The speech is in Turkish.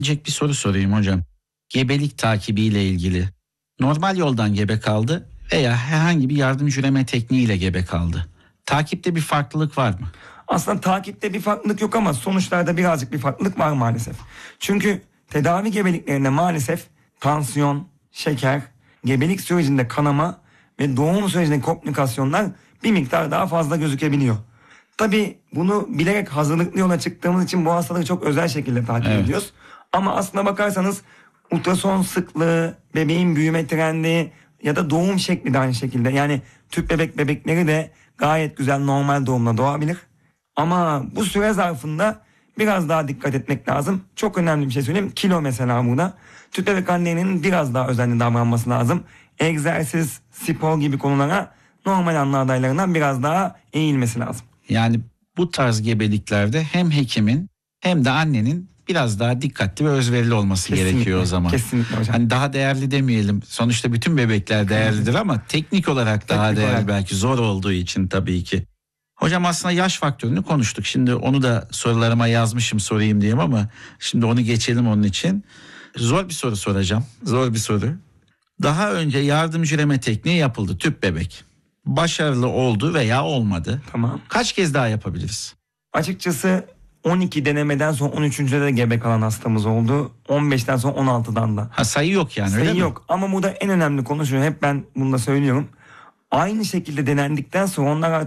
Bir soru sorayım hocam. Gebelik takibiyle ilgili. Normal yoldan gebe kaldı veya herhangi bir yardım üreme tekniğiyle gebe kaldı. Takipte bir farklılık var mı? Aslında takipte bir farklılık yok ama sonuçlarda birazcık bir farklılık var maalesef. Çünkü tedavi gebeliklerinde maalesef tansiyon, şeker, gebelik sürecinde kanama ve doğum sürecinde komplikasyonlar bir miktar daha fazla gözükebiliyor. Tabii bunu bilerek hazırlıklı yola çıktığımız için bu hastalığı çok özel şekilde takip ediyoruz. Ama aslına bakarsanız ultrason sıklığı, bebeğin büyüme trendi ya da doğum şekli de aynı şekilde. Yani tüp bebekleri de gayet güzel normal doğumla doğabilir. Ama bu süre zarfında biraz daha dikkat etmek lazım. Çok önemli bir şey söyleyeyim. Kilo mesela burada. Tüp bebek annenin biraz daha özenli davranması lazım. Egzersiz, spor gibi konulara normal anne adaylarından biraz daha eğilmesi lazım. Yani bu tarz gebeliklerde hem hekimin hem de annenin biraz daha dikkatli ve özverili olması gerekiyor o zaman. Kesinlikle hocam. Hani daha değerli demeyelim. Sonuçta bütün bebekler değerlidir ama teknik olarak daha değerli, belki zor olduğu için tabii ki. Hocam aslında yaş faktörünü konuştuk. Şimdi onu da sorularıma yazmışım sorayım diyeyim ama şimdi onu geçelim onun için. Zor bir soru soracağım. Zor bir soru. Daha önce yardımcı üreme tekniği yapıldı, tüp bebek. Başarılı oldu veya olmadı. Tamam. Kaç kez daha yapabiliriz? Açıkçası 12 denemeden sonra 13'üncüde de gebe kalan hastamız oldu. 15'ten sonra 16'dan da. Ha, sayı yok yani, öyle mi? Sayı yok ama burada en önemli konu şu, hep ben bunu da söylüyorum. Aynı şekilde denendikten sonra onlar